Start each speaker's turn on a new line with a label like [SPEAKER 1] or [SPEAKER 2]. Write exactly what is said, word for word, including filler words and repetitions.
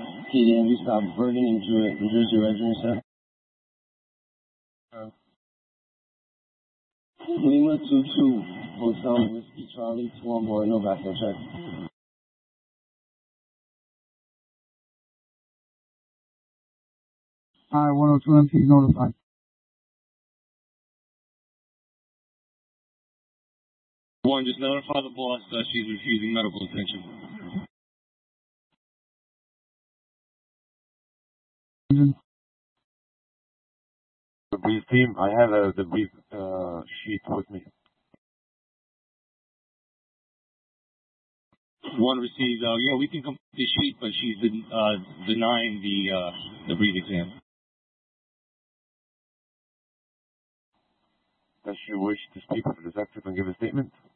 [SPEAKER 1] K D M V stop Bergen and Jewett, New Jersey resident, sir. Uh, Lima two two, Hotel Whiskey Charlie, two on board, no background check.
[SPEAKER 2] Hi, one oh two M P notified.
[SPEAKER 3] One, just notify the boss that she's refusing medical attention.
[SPEAKER 4] The brief team, I have uh, the brief uh, sheet with me.
[SPEAKER 3] One received, uh, yeah, we can complete the sheet, but she's uh, denying the uh, the brief exam.
[SPEAKER 4] Does she wish to speak for this excerpt and give a statement?